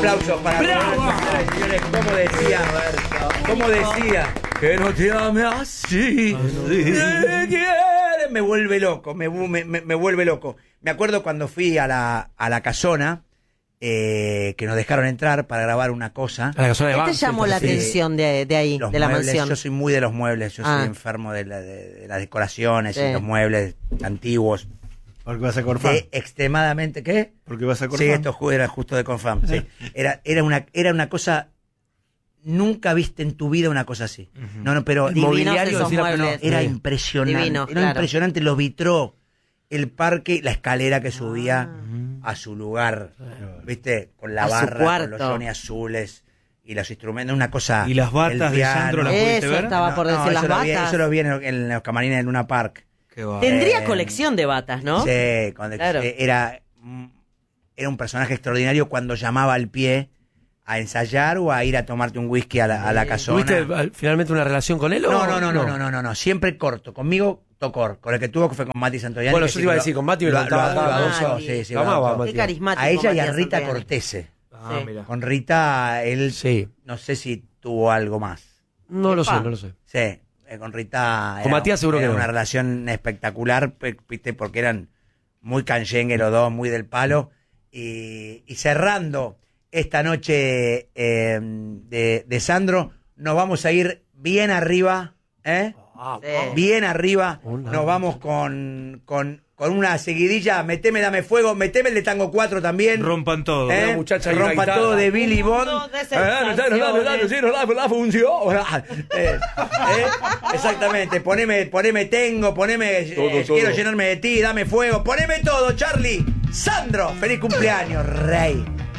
aplausos para ¡Bravo! señores. ¿Cómo decía? Que no te ame así. Me vuelve loco, me vuelve loco. Me acuerdo cuando fui a la casona, que nos dejaron entrar para grabar una cosa. A la casona de ¿Qué te Banks, llamó la atención de ahí, Los de la muebles, mansión? yo soy muy de los muebles, yo soy enfermo de las decoraciones y los muebles antiguos. Porque vas a Corfam. Extremadamente, ¿qué? Porque vas a Corfam. Sí, esto era justo de Confam. Sí. Era una cosa, nunca viste en tu vida una cosa así. No, pero Divinos mobiliario esos muebles. era impresionante. Divinos, era impresionante lo vitró, el parque, la escalera que subía a su lugar, ¿viste? Con la A su barra, cuarto. con los Johnny azules y los instrumentos, una cosa. ¿Y las batas el de Sandro las pudiste Eso ver? estaba por decir, las batas. Eso lo vi en los camarines de Luna Park. Qué va. Tendría colección de batas, ¿no? Sí, Claro. era un personaje extraordinario cuando llamaba al pie a ensayar o a ir a tomarte un whisky a la casona. ¿Tuviste finalmente una relación con él? No, siempre corto. Conmigo tocó. Con el que tuvo que fue con Mati Santoyani. Bueno, que yo sí te iba a lo- decir, con Mati me lo contaba. adoro, Mati. sí, Lo amaba, adoro. Qué carismático. A ella y a Matías Rita Santoyani. Cortese. Ah, Sí. mira. Con Rita, él Sí. no sé si tuvo algo más. No lo sé, Epa. no lo sé. Sí, con Rita Con Matías seguro era que no. una relación espectacular, viste, porque eran muy canyengue los dos, muy del palo. Y cerrando esta noche de Sandro, nos vamos a ir bien arriba, ¿eh? Sí. Bien arriba, Una. nos vamos con una seguidilla, meteme, dame fuego, meteme el de Tango 4 también. Rompan todo. Una muchacha y una Rompa guitarra. todo de Billy Bond. mundo de sensaciones. La función. Exactamente, poneme tengo, poneme quiero llenarme de ti, dame fuego, poneme todo, Charlie. Sandro, feliz cumpleaños, rey.